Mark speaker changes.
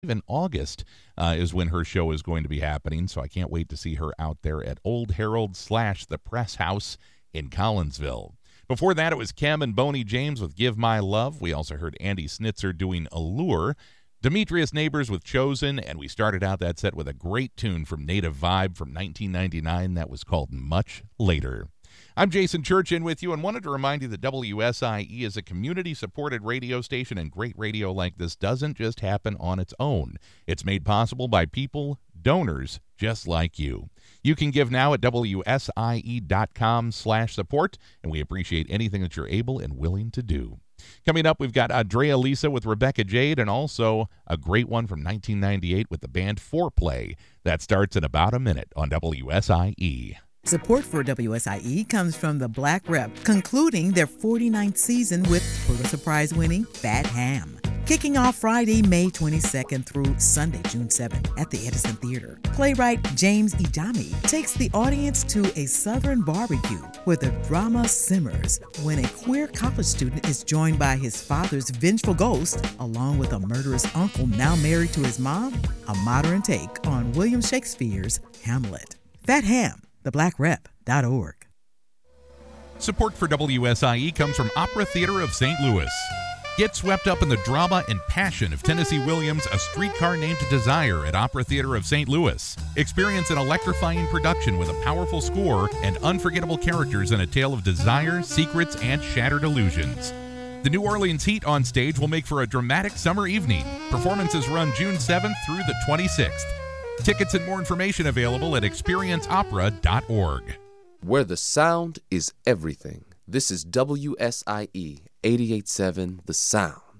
Speaker 1: in August is when her show is going to be happening, so I can't wait to see her out there at Old Herald / the Press House in Collinsville. Before that, it was Kem and Boney James with Give My Love. We also heard Andy Snitzer doing Allure, Demetrius Neighbors with Chosen, and we started out that set with a great tune from Native Vibe from 1999 that was called Much Later. I'm Jason Church in with you and wanted to remind you that WSIE is a community-supported radio station, and great radio like this doesn't just happen on its own. It's made possible by people, donors, just like you. You can give now at WSIE.com/support, and we appreciate anything that you're able and willing to do. Coming up, we've got Andrea Lisa with Rebecca Jade, and also a great one from 1998 with the band Foreplay. That starts in about a minute on WSIE.
Speaker 2: Support for WSIE comes from the Black Rep, concluding their 49th season with Pulitzer Prize-winning Fat Ham. Kicking off Friday, May 22nd through Sunday, June 7th at the Edison Theater. Playwright James Ijami takes the audience to a Southern barbecue where the drama simmers when a queer college student is joined by his father's vengeful ghost, along with a murderous uncle now married to his mom. A modern take on William Shakespeare's Hamlet. Fat Ham, theblackrep.org.
Speaker 1: Support for WSIE comes from Opera Theater of St. Louis. Get swept up in the drama and passion of Tennessee Williams' A Streetcar Named Desire at Opera Theater of St. Louis. Experience an electrifying production with a powerful score and unforgettable characters in a tale of desire, secrets, and shattered illusions. The New Orleans Heat on stage will make for a dramatic summer evening. Performances run June 7th through the 26th. Tickets and more information available at experienceopera.org.
Speaker 3: Where the sound is everything. This is WSIE 88.7 The Sound.